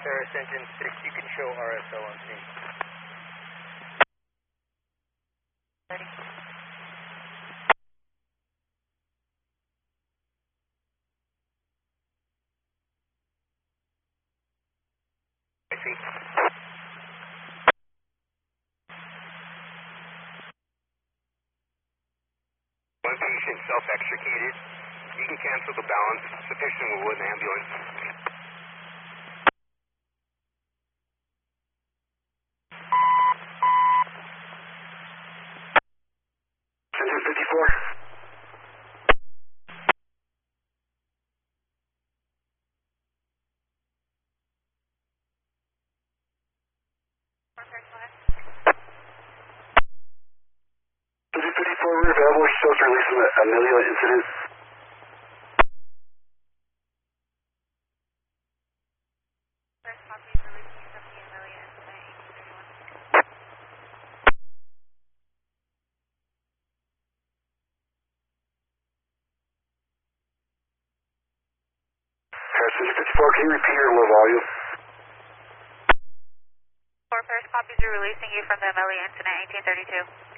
Paris Engine 6, you can show RSO on scene. Ready. I see. One patient self-extricated. You can cancel the balance. Sufficient with an ambulance. Center 54. Center 54, we're available. Show us release from the Amelia incident. First copy is releasing from the Amelia incident 1831. Paris Engine 54, can you repeat your low volume? First copies are releasing you from the Amelia incident 1832.